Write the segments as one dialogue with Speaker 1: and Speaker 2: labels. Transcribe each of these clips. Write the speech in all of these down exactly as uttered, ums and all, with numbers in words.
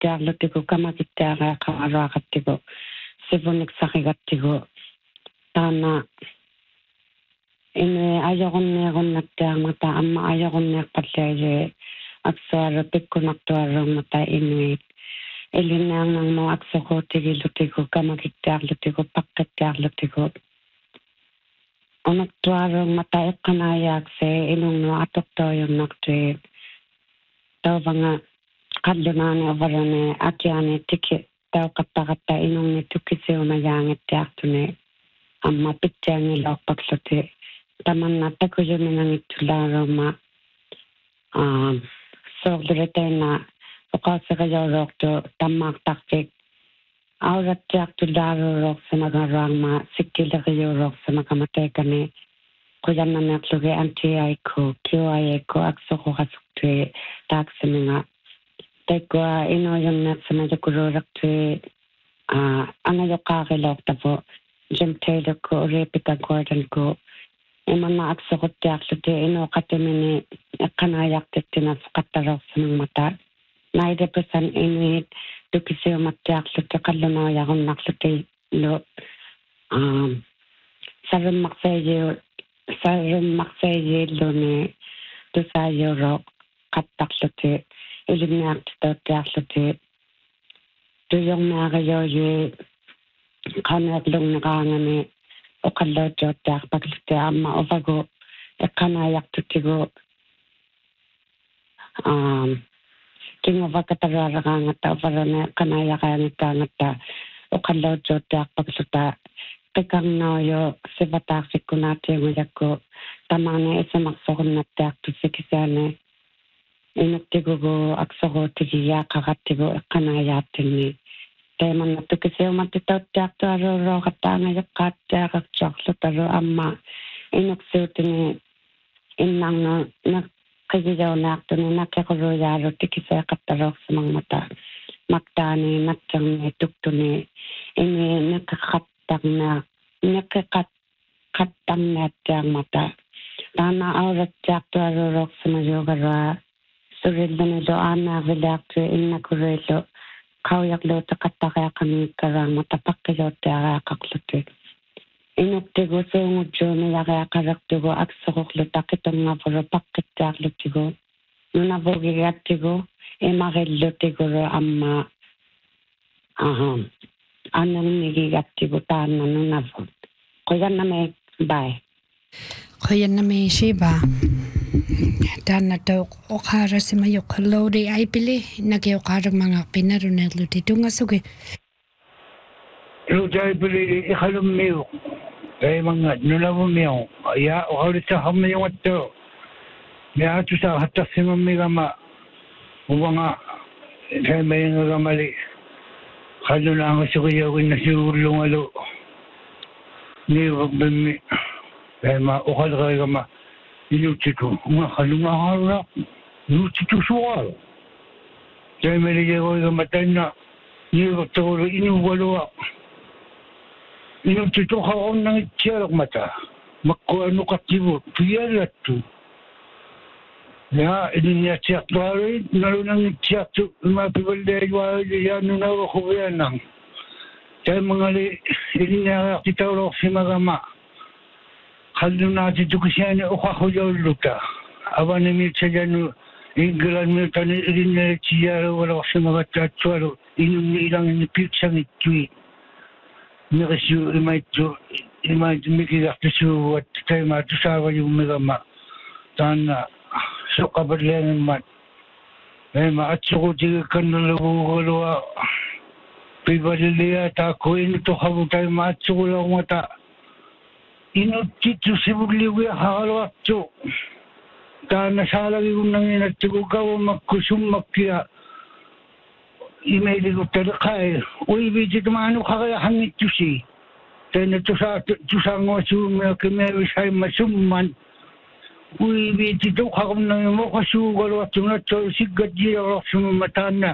Speaker 1: paqittiarlutigu kamakittiaraaqaraaqattigu sivuniksaqigattigu taana ine ajorunneerunnattaarmata amma ajorunneerpallaage aksuara pikkunartuarrummata inuit ilinaangangmo aksoqootigillutigu kamakittiarlutigu paqqittiarlutigu onaktuarrummata iqqanaayaaqse ilunnu atortoyunnartui tawvanga qallunaani avarane akiani tiki tawqattaqatta inunni tukisiumayaangittiartuni amma pittiangilorpaqluti tamanna takujuminangittullaarumma ah soorlureteena oqaasiqajoorortu tammaartartik aurattiartullaaruuroorsimagaruarma sikkileriuroorsimagamateekani quyannaneerlugi antiaiku kiuaiku aksoqurasuktui taaksiminga tekua inuujunneersimajukuruulertui ah angajoqaarilortapu Jim Taylorku Rebecca Gordonku imanna aksoquttiarluti inuuqatimini iqqanaajaqtittina suqattarorsimangmata ninety percent inuit tukisiumattiarluti qallunaajaqunarluti lu um sarummarseejiu sarummarseejiilluni tusaajuro qattarluti ilunniartitoottiarluti tuyornaarijoojui qaneerlungneqaangani oqalluuttuuttiarpaqluti amma uvagu iqqanaajaqtutigu um kinguvakataraaraqaangatta uvarane iqqanaajaqaangittaangatta oqalluuttuuttiarpaqluta qikarnauju sivataarsikkunaatiungujakku tamaani isimarsorunnattiartussikisiani inuttigugu aksoruutigiyaaqaqattigu iqqanaajaattinni teemanna tukisiumattitauttiartuaruurooqattaangajaqqaattiaqaqsorlutaru amma inuksiutini innarnu naqqigijoornaartuni naqqequrujaaru tikiseeqattaroorsimangmata maktaani natterni tuktuni ini neqqeqattarna neqqeqat qattarnaattiarmata taana aurattiartuaruuroorsimajuugarua surilluni lo aanaavilaartui innakuruillu qaujaqluuta qattariaqangiikkaraangmata paqqijootiaraaqaqluti inuktigu suungutjuuni yariaqalertigu aksoruqluta qitungavulu paqqittiarlutigu nunavugigattigu imarillutiguru amma aha annernigigattigu taanna nunavu quyanname bye
Speaker 2: quyanname shiba Tana tau oqara simayuq lori aipili naki oqara mga pinarunerluti tunga sugi.
Speaker 3: Lutai pili ikhalum miu. Kaya mga nulamu miu. Ya oqarita hamma yung ato. Ya atu sa hatasima migama. Ubanga kaya may nga mali. Kalo na ang sugayawin na sigurulong alo. Niwag bimi. Kaya ma oqal kaya ma. Inutiku, nga kalungahara, inutiku suwal. Kaya maligay ko matay na, nilagtawalo inuwalawa. Inutiku kaon ng itiyarag mata, magkuano katibo, piyalat to. Ya, ininiyatiyak tuwari, nalo ng itiyak to, mapibalday wala yan, nunawa ko yan lang. Kaya mga li, ininiyak titawalo si magama. Kaldunati tukisiani uqaqujawluta avani milchajanu inglan miltani irinne chiyara wala wasimagattattualu inunni ilangini pilchangitui nirisiu imaittu imaittu mikigartisuuvat taimaattu saavajummigama taanna suqqaparlianimmat ema atsuqutigikkannulaguugalua pibaliliya taakku inutuqavu taima atsuqulaungata Inutitu sibuliwi hakalwaktu. Taana salagi kunang inatiku kawa magkusum magkira. Imeli ko talakay. Uy, biji tumano kakaya hangit tusi. Taina tusang wasumya kimewi say masumman. Uy, biji to kakam nang mo kasugalwaktu na to sigat jira waksumataan na.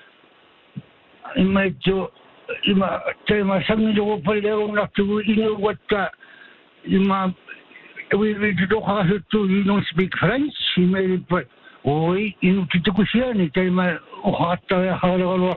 Speaker 3: Ima ito, ima, tayo masangin ko palewang naktugu inuwat ka. Ima, we we do have to you don't speak French. He made it, but Oi, inu titukusia ni, kaya ma, o hata ya halagalwa